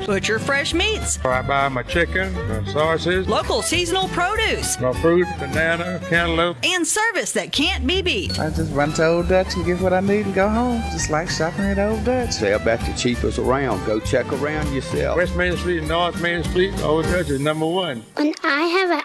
butcher fresh meats, I buy my chicken, my sausages, local seasonal produce, my fruit, banana, cantaloupe. and service that can't be beat. I just run to Old Dutch and get what I need and go home. Just like shopping at Old Dutch. They're about the cheapest around. Go check around yourself. West Main Street and North Main Street, Old Dutch is number one. When I have an